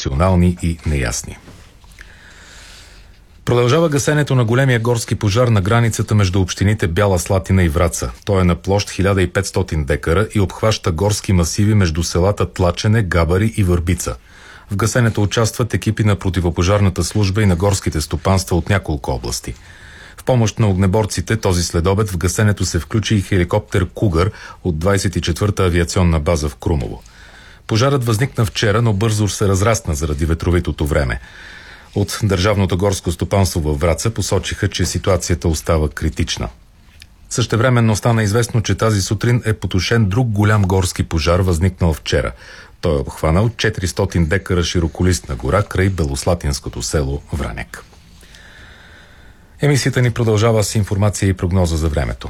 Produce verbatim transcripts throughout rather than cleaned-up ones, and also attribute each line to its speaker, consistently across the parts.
Speaker 1: емоционални и неясни. Продължава гасенето на големия горски пожар на границата между общините Бяла Слатина и Враца. Той е на площ хиляда и петстотин декара и обхваща горски масиви между селата Тлачене, Габари и Върбица. В гасенето участват екипи на противопожарната служба и на горските стопанства от няколко области. В помощ на огнеборците този следобед в гасенето се включи и хеликоптер Кугър от двадесет и четвърта авиационна база в Крумово. Пожарът възникна вчера, но бързо се разрасна заради ветровитото време. От Държавното горско стопанство във Враца посочиха, че ситуацията остава критична. Същевременно стана известно, че тази сутрин е потушен друг голям горски пожар, възникнал вчера. Той е обхванал четиристотин декара широколистна гора край белослатинското село Враняк. Емисията ни продължава с информация и прогноза за времето.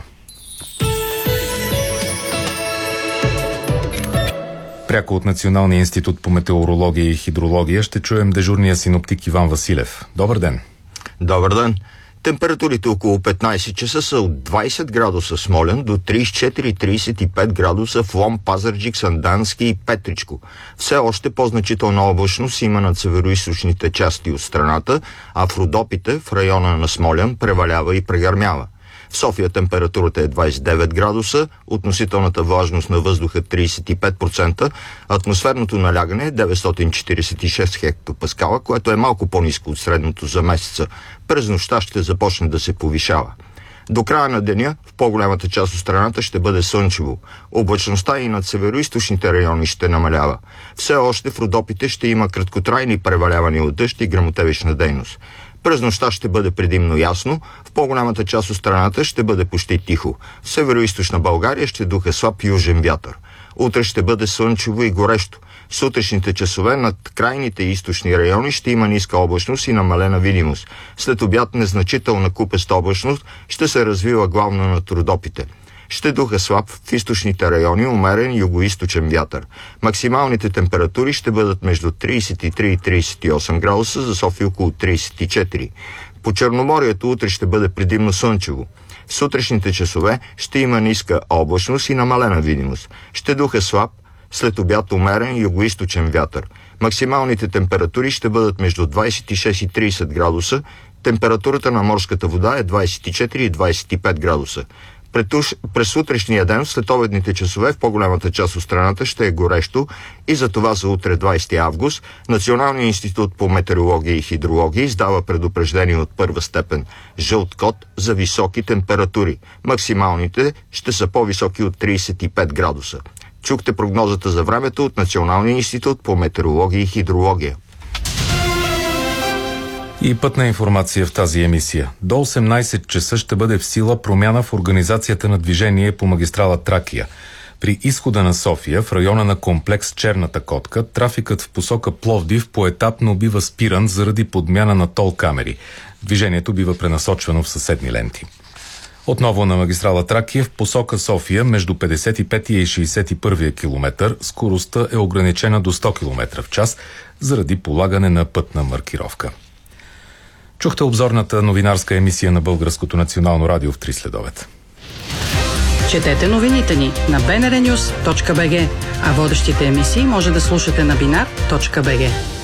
Speaker 1: Пряко от Националния институт по метеорология и хидрология ще чуем дежурния синоптик Иван Василев. Добър ден!
Speaker 2: Добър ден! Температурите около петнадесет часа са от двадесет градуса Смолян до тридесет и четири до тридесет и пет градуса в Лом, Пазарджик, Сандански и Петричко. Все още по-значителна облачност има над североизточните части от страната, а в Родопите, в района на Смолян, превалява и прегърмява. В София температурата е двадесет и девет градуса, относителната влажност на въздуха тридесет и пет процента, атмосферното налягане е деветстотин четиридесет и шест хектопаскала, което е малко по-ниско от средното за месеца. През нощта ще започне да се повишава. До края на деня в по-голямата част от страната ще бъде слънчево. Облачността и над североизточните райони ще намалява. Все още в Родопите ще има краткотрайни превалявания от дъжд и гръмотевична дейност. През нощта ще бъде предимно ясно, в по-голямата част от страната ще бъде почти тихо. В североизточна България ще духа слаб южен вятър. Утре ще бъде слънчево и горещо. В сутрешните часове над крайните източни райони ще има ниска облачност и намалена видимост. След обяд незначителна купеста облачност ще се развива главно над Родопите. Ще духа слаб в източните райони умерен югоизточен вятър. Максималните температури ще бъдат между тридесет и три и тридесет и осем градуса, за София около тридесет и четири. По Черноморието утре ще бъде предимно слънчево. В сутрешните часове ще има ниска облачност и намалена видимост. Ще духа слаб, след обяд умерен югоизточен вятър. Максималните температури ще бъдат между двадесет и шест и тридесет градуса. Температурата на морската вода е двадесет и четири и двадесет и пет градуса. През утрешния ден, в следобедните часове, в по-голямата част от страната ще е горещо и за това за утре двадесети август Националният институт по метеорология и хидрология издава предупреждение от първа степен жълт код за високи температури. Максималните ще са по-високи от тридесет и пет градуса. Чухте прогнозата за времето от Националния институт по метеорология и хидрология.
Speaker 1: И пътна информация в тази емисия. До осемнадесет часа ще бъде в сила промяна в организацията на движение по магистрала Тракия. При изхода на София, в района на комплекс Черната котка, трафикът в посока Пловдив поетапно бива спиран заради подмяна на тол камери. Движението бива пренасочвано в съседни ленти. Отново на магистрала Тракия в посока София между петдесет и пети и шейсет и първи километър скоростта е ограничена до сто километра в час заради полагане на пътна маркировка. Чухте обзорната новинарска емисия на Българското национално радио в три следобед.
Speaker 3: Четете новините ни на би ен ар нюс точка би джи, а водещите емисии може да слушате на бинар точка би джи.